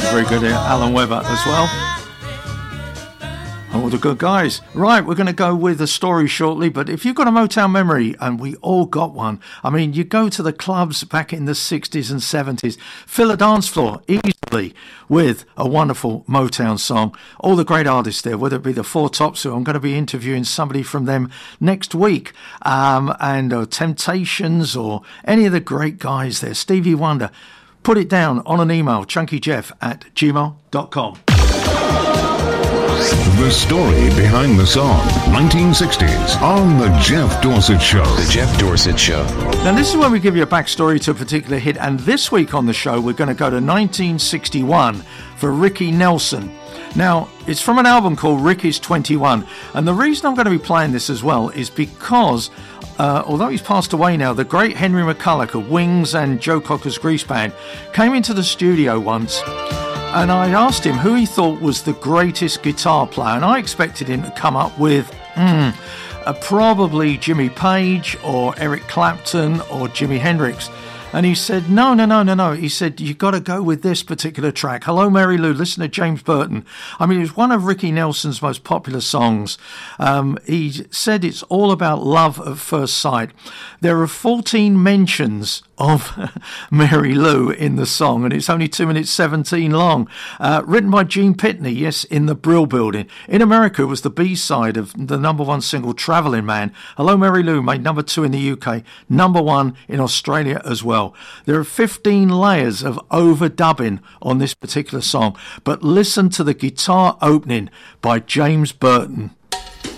very good here. Alan Webber as well. All the good guys. Right, we're going to go with a story shortly, but if you've got a Motown memory, and we all got one, I mean, you go to the clubs back in the 60s and 70s, fill a dance floor easily with a wonderful Motown song. All the great artists there, whether it be the Four Tops, who I'm going to be interviewing somebody from them next week, and Temptations, or any of the great guys there, Stevie Wonder. Put it down on an email, chunkyjeff@gmail.com. The story behind the song, 1960s, on The Jeff Dorsett Show. The Jeff Dorsett Show. Now, this is where we give you a backstory to a particular hit, and this week on the show, we're going to go to 1961 for Ricky Nelson. Now, it's from an album called Ricky's 21, and the reason I'm going to be playing this as well is because, although he's passed away now, the great Henry McCulloch of Wings and Joe Cocker's Grease Band came into the studio once, and I asked him who he thought was the greatest guitar player, and I expected him to come up with probably Jimmy Page or Eric Clapton or Jimi Hendrix. And he said, no. He said, you got to go with this particular track. Hello, Mary Lou. Listen to James Burton. I mean, it was one of Ricky Nelson's most popular songs. He said it's all about love at first sight. There are 14 mentions of Mary Lou in the song, and it's only 2 minutes 17 long. Written by Gene Pitney, yes, in the Brill Building. In America, it was the B-side of the #1 single, Travelling Man. Hello, Mary Lou made #2 in the UK, #1 in Australia as well. There are 15 layers of overdubbing on this particular song, but listen to the guitar opening by James Burton.